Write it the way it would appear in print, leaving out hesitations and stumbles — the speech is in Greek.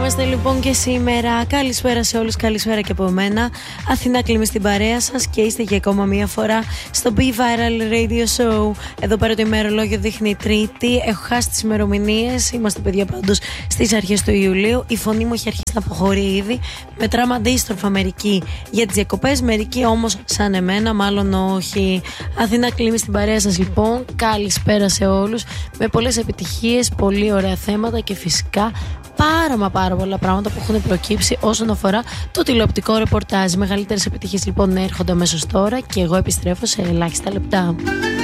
είμαστε λοιπόν και σήμερα. Καλησπέρα σε όλους, καλησπέρα και από μένα. Αθηνά Κλίμη στην παρέα σας και είστε για ακόμα μία φορά στο Be Viral Radio Show. Εδώ πέρα το ημερολόγιο δείχνει Τρίτη. Έχω χάσει τις ημερομηνίες. Είμαστε παιδιά πάντως στις αρχές του Ιουλίου. Η φωνή μου έχει αρχίσει να αποχωρεί ήδη. Μετράμε αντίστροφα μερικοί για τις διακοπές, μερικοί όμως σαν εμένα, μάλλον όχι. Αθηνά Κλίμη στην παρέα σας λοιπόν. Καλησπέρα σε όλους. Με πολλές επιτυχίες, πολύ ωραία θέματα και φυσικά πάρα πολλά πράγματα που έχουν προκύψει όσον αφορά το τηλεοπτικό ρεπορτάζ. Οι μεγαλύτερες επιτυχίες λοιπόν έρχονται αμέσως τώρα και εγώ επιστρέφω σε ελάχιστα λεπτά.